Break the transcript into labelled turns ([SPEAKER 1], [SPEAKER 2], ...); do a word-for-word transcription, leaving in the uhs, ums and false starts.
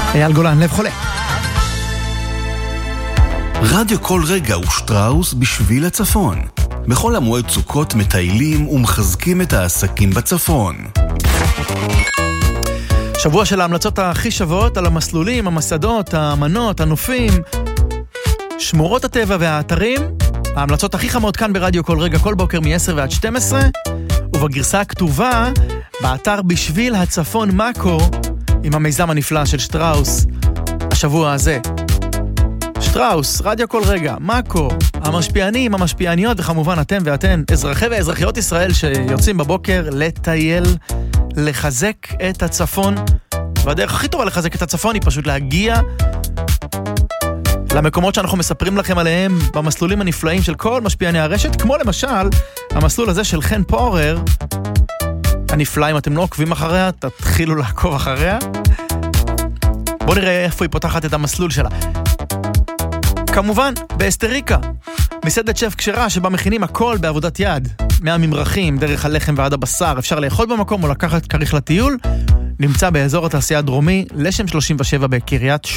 [SPEAKER 1] אייל גולן, לב חולה.
[SPEAKER 2] רדיו כל רגע ושטראוס בשביל הצפון. בכל המועד סוכות מטיילים ומחזקים את העסקים בצפון.
[SPEAKER 1] שבוע של ההמלצות הכי שוות על המסלולים, המסעדות, האמנות, הנופים, שמורות הטבע והאתרים. ההמלצות הכי חמות כאן ברדיו כל רגע, כל בוקר מ-עשר ועד שתים עשרה, ובגרסה הכתובה באתר בשביל הצפון מאקו, עם המיזם הנפלא של שטראוס השבוע הזה. שטראוס, רדיו כל רגע, מאקו, המשפיענים, המשפיעניות, וכמובן אתם ואתן, אזרחי ואזרחיות ישראל שיוצאים בבוקר לטייל, לחזק את הצפון. והדרך הכי טובה לחזק את הצפון היא פשוט להגיע למקומות שאנחנו מספרים לכם עליהם במסלולים הנפלאים של כל משפיעני הרשת, כמו למשל המסלול הזה של חן פורר הנפלא. אם אתם לא עוקבים אחריה, תתחילו לעקוב אחריה. בואו נראה איפה היא פותחת את המסלול שלה. כמובן, באסטריקה, מסעדת שף כשרה שבה מכינים הכל בעבודת יד, מהממרחים, דרך הלחם ועד הבשר. אפשר לאכול במקום או לקחת כריך לטיול. נמצא באזור התעשייה הדרומי, לשם שלושים ושבע בקריית